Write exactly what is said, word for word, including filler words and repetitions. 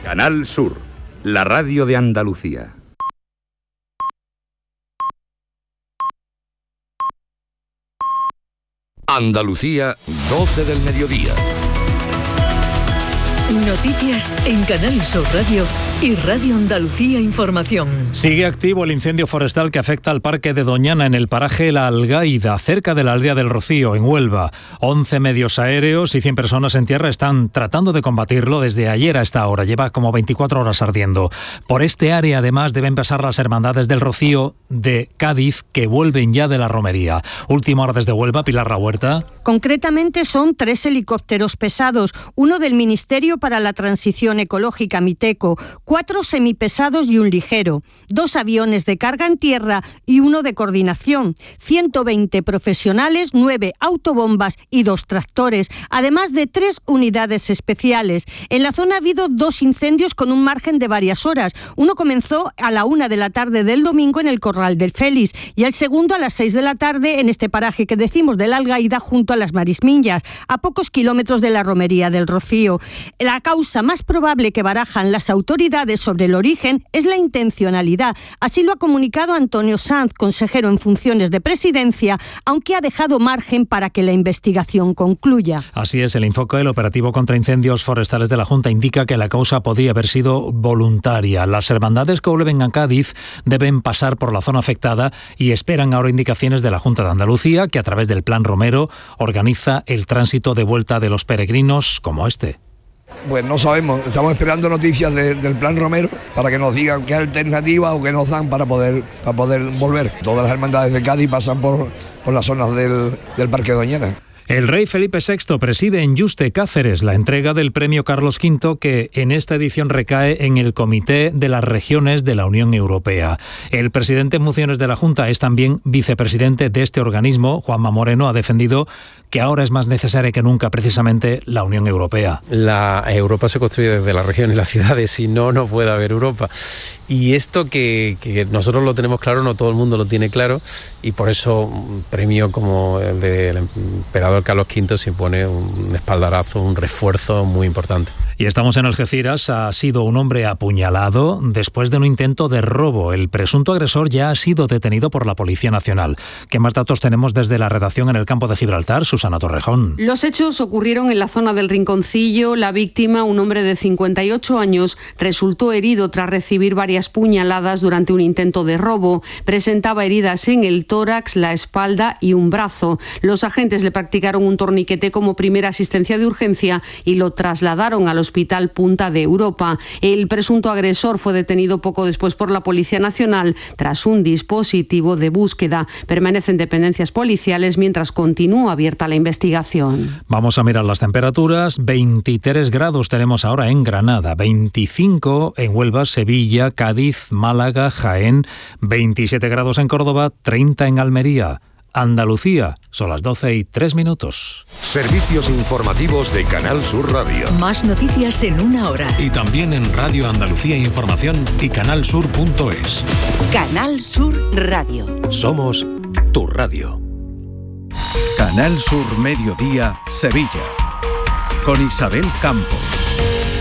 Canal Sur, la radio de Andalucía. Andalucía, doce del mediodía. Noticias en Canal Sur Radio y Radio Andalucía Información. Sigue activo el incendio forestal que afecta al parque de Doñana en el paraje La Algaida, cerca de la aldea del Rocío, en Huelva. once medios aéreos y cien personas en tierra están tratando de combatirlo desde ayer a esta hora. Lleva como veinticuatro horas ardiendo. Por este área, además, deben pasar las hermandades del Rocío de Cádiz, que vuelven ya de la romería. Última hora desde Huelva, Pilar Rahuerta. Concretamente son tres helicópteros pesados, uno del Ministerio para la Transición Ecológica, Miteco, cuatro semipesados y un ligero, dos aviones de carga en tierra y uno de coordinación, ciento veinte profesionales, nueve autobombas y dos tractores, además de tres unidades especiales. En la zona ha habido dos incendios con un margen de varias horas. Uno comenzó a la una de la tarde del domingo en el Corral del Félix y el segundo a las seis de la tarde en este paraje que decimos de la Algaida, junto a las Marismiñas, a pocos kilómetros de la romería del Rocío. La causa más probable que barajan las autoridades sobre el origen es la intencionalidad. Así lo ha comunicado Antonio Sanz, consejero en funciones de Presidencia, aunque ha dejado margen para que la investigación concluya. Así es, el enfoque del operativo contra incendios forestales de la Junta indica que la causa podría haber sido voluntaria. Las hermandades que vuelven a Cádiz deben pasar por la zona afectada y esperan ahora indicaciones de la Junta de Andalucía, que a través del Plan Romero organiza el tránsito de vuelta de los peregrinos como este. Pues no sabemos, estamos esperando noticias de, del Plan Romero para que nos digan qué alternativa o qué nos dan para poder, para poder volver. Todas las hermandades de Cádiz pasan por, por las zonas del, del Parque Doñana. El rey Felipe sexto preside en Yuste, Cáceres, la entrega del premio Carlos quinto, que en esta edición recae en el Comité de las Regiones de la Unión Europea. El presidente en funciones de la Junta es también vicepresidente de este organismo. Juanma Moreno ha defendido que ahora es más necesaria que nunca precisamente la Unión Europea. La Europa se construye desde las regiones y las ciudades, si no, no puede haber Europa. Y esto que, que nosotros lo tenemos claro, no todo el mundo lo tiene claro, y por eso un premio como el del emperador Carlos quinto se impone un espaldarazo, un refuerzo muy importante. Y estamos en Algeciras. Ha sido un hombre apuñalado después de un intento de robo. El presunto agresor ya ha sido detenido por la Policía Nacional. ¿Qué más datos tenemos desde la redacción en el campo de Gibraltar? Susana Torrejón. Los hechos ocurrieron en la zona del Rinconcillo. La víctima, un hombre de cincuenta y ocho años, resultó herido tras recibir varias puñaladas durante un intento de robo. Presentaba heridas en el tórax, la espalda y un brazo. Los agentes le practicaron un torniquete como primera asistencia de urgencia y lo trasladaron al Hospital Punta de Europa. El presunto agresor fue detenido poco después por la Policía Nacional tras un dispositivo de búsqueda. Permanece en dependencias policiales mientras continúa abierta la investigación. Vamos a mirar las temperaturas. veintitrés grados tenemos ahora en Granada, veinticinco en Huelva, Sevilla, Cádiz, Málaga, Jaén, veintisiete grados en Córdoba, treinta en Almería. Andalucía, son las doce y tres minutos. Servicios informativos de Canal Sur Radio. Más noticias en una hora. Y también en Radio Andalucía Información y canalsur punto es. Canal Sur Radio. Somos tu radio. Canal Sur Mediodía, Sevilla. Con Isabel Campos.